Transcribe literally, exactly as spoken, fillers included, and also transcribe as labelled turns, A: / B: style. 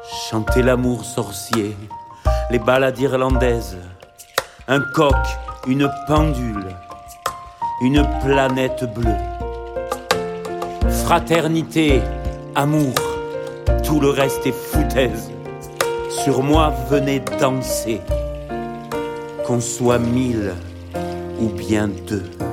A: Chanter l'amour sorcier, les ballades irlandaises, un coq, une pendule, une planète bleue. Fraternité, amour, tout le reste est foutaise. Sur moi venez danser, qu'on soit mille ou bien deux.